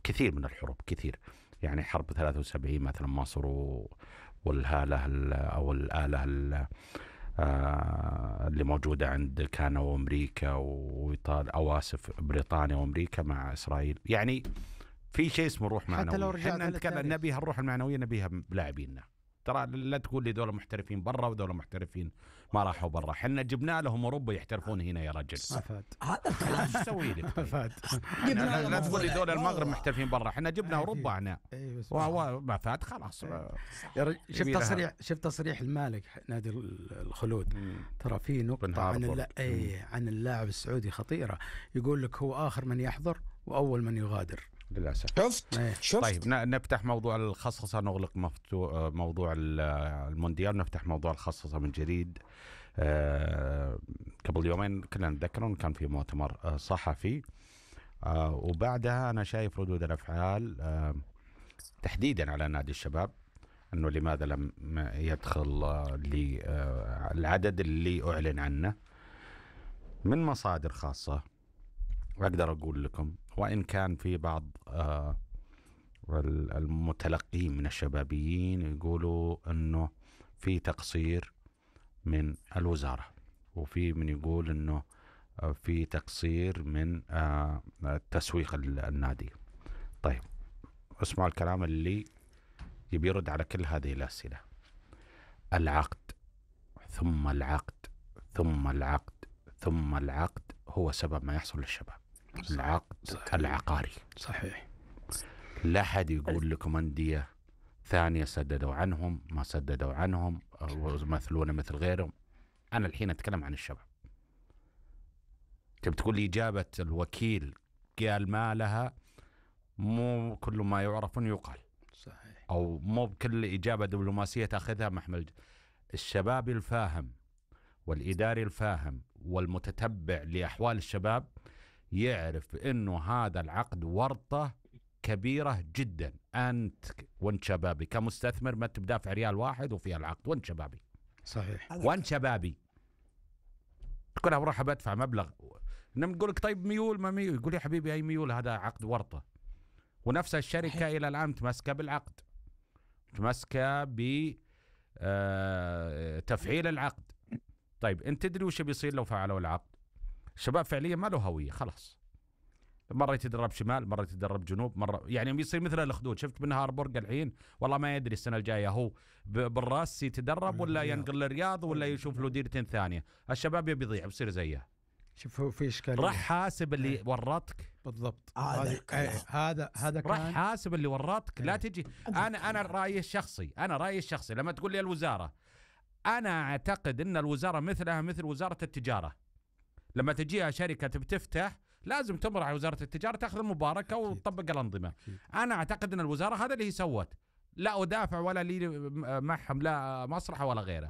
كثير من الحروب كثير. يعني حرب 73 مثلا مصر والهالة أو الآلة اللي موجودة عند كان وأمريكا وإيطاليا أو آسف بريطانيا وأمريكا مع إسرائيل. يعني في شيء اسمه روح معنوي. حتى لو رجعت احنا نتكلم نبيها الروح المعنوية، نبيها بلاعبيننا. ترى لا تقول لي دولة محترفين برا ودولة محترفين ما راحوا برا. احنا جبنا لهم أوروبا يحترفون هنا يا رجل. ما فات هذا الكلام ايش تسوي لك؟ ما فات. لا تقول لي دولة المغرب محترفين برا. احنا جبنا أوروبا هنا ما فات خلاص. شفت تصريح المالك نادي الخلود. ترى في نقطة عن اللاعب السعودي خطيرة. يقول لك هو آخر من يحضر وأول من يغادر للأسف. شفت. طيب نفتح موضوع الخصخصة، نغلق موضوع المونديال، نفتح موضوع الخصخصة من جديد. قبل يومين كنا نتذكر كان في مؤتمر صحفي، وبعدها أنا شايف ردود الأفعال تحديدا على نادي الشباب أنه لماذا لم يدخل العدد اللي أعلن عنه. من مصادر خاصة أقدر أقول لكم، وإن كان في بعض المتلقين من الشبابيين يقولوا أنه في تقصير من الوزارة، وفي من يقول أنه في تقصير من تسويق النادي. طيب اسمعوا الكلام اللي يبي يرد على كل هذه الأسئلة. العقد ثم العقد ثم العقد ثم العقد هو سبب ما يحصل للشباب. العقد العقاري. صحيح. لا حد يقول لكم أندية ثانية سددوا عنهم ما سددوا عنهم ومثلون مثل غيرهم. أنا الحين أتكلم عن الشباب. تبي تقول لي إجابة الوكيل قال ما لها، مو كل ما يعرف يقال. صحيح. أو مو بكل إجابة دبلوماسية تأخذها محمل. الشباب الفاهم والإداري الفاهم والمتتبع لأحوال الشباب يعرف إنه هذا العقد ورطة كبيرة جدا. أنت وانت شبابي كمستثمر ما تبدافع ريال واحد وفي العقد وانت شبابي. صحيح. وانت شبابي تقول بروح بدفع مبلغ، انما تقول لك طيب ميول ما ميول، يقول يا حبيبي اي ميول، هذا عقد ورطة. ونفس الشركة إلى الآن متمسكة بالعقد، متمسكة بتفعيل العقد. طيب انت تدري وش بيصير لو فعلوا العقد؟ الشباب فعليا ما له هوية خلاص. مرة يتدرب شمال، مرة يتدرب جنوب، مرة يعني بيصير مثل الأخدود. شفت بنهار برق الحين والله ما يدري السنة الجاية هو بالراس يتدرب ولا ينقل الرياض ولا يشوف له ديرتين ثانية. الشباب يبي يضيع بيصير زيه. شوف في إشكالية. راح حاسب اللي ورطك. بالضبط. هذا كان راح حاسب اللي ورطك. لا تجي. أنا رأيي الشخصي لما تقول لي الوزارة، أنا أعتقد أن الوزارة مثلها مثل وزارة التجارة. لما تجيها شركة بتفتح لازم تمر على وزارة التجارة تأخذ المباركة وتطبق الأنظمة. أنا أعتقد أن الوزارة هذا اللي هي سوت. لا أدافع ولا لي معهم لا مصلحة ولا غيره.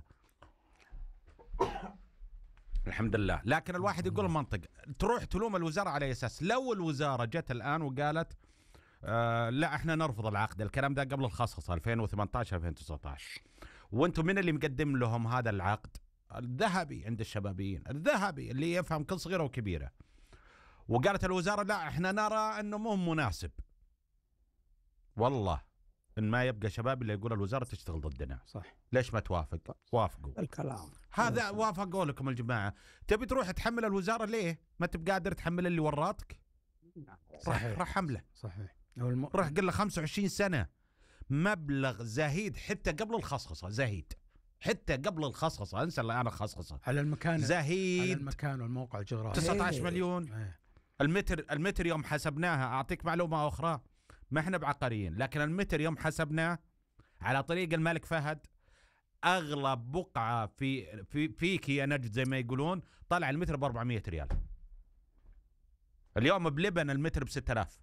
الحمد لله. لكن الواحد يقول المنطق، تروح تلوم الوزارة على أساس لو الوزارة جت الآن وقالت لا احنا نرفض العقد. الكلام ده قبل الخصخصة 2018-2019. وانتم من اللي مقدم لهم هذا العقد؟ الذهبي عند الشبابيين، الذهبي اللي يفهم كل صغيرة وكبيرة. وقالت الوزارة لا احنا نرى انه مو مناسب. والله ان ما يبقى شباب اللي يقول الوزارة تشتغل ضدنا. صح. ليش ما توافق؟ وافقوا الكلام هذا. وافقوا لكم الجماعة. تبي تروح تحمل الوزارة ليه؟ ما تبقى قادر تحمل اللي وراتك؟ صحيح. راح حمله. صحيح. روح قل له 25 سنة مبلغ زهيد حتى قبل الخصخصة. زهيد حتى قبل الخصخصة. انسى الآن الخصخصة. على المكان زهيد. على المكان والموقع الجغرافي. 19 مليون. المتر يوم حسبناها، أعطيك معلومة أخرى، ما احنا بعقاريين، لكن المتر يوم حسبناه على طريق الملك فهد أغلى بقعة فيك يا نجد زي ما يقولون، طلع المتر ب 400 ريال. اليوم بلبن المتر ب 6000.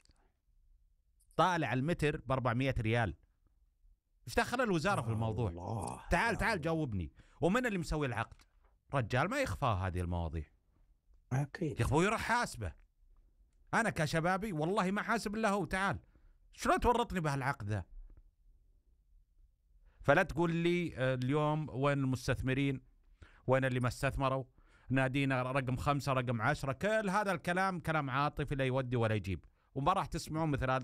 طالع المتر ب 400 ريال. ايش دخل الوزارة في الموضوع؟ تعال جاوبني. ومن اللي مسوي العقد؟ رجال ما يخفى هذه المواضيع. أكيد يا أخوي راح حاسبه. أنا كشبابي والله ما حاسب إلا هو. تعال شلون تورطني بهالعقد ذا؟ فلا تقول لي اليوم وين المستثمرين، وين اللي ما استثمروا، نادينا رقم 5 رقم 10. كل هذا الكلام كلام عاطفي لا يودي ولا يجيب، وما راح تسمعون مثل هذا